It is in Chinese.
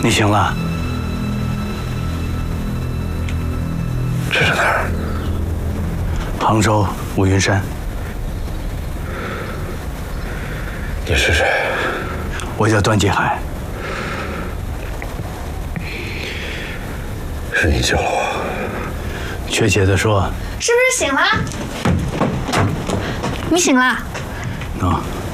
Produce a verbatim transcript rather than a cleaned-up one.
你醒了？ 这是哪儿？ 杭州五云山。 你是谁？ 我叫段继海。 是你救了我。 确切的说， 是不是醒了？你醒了？ 啊。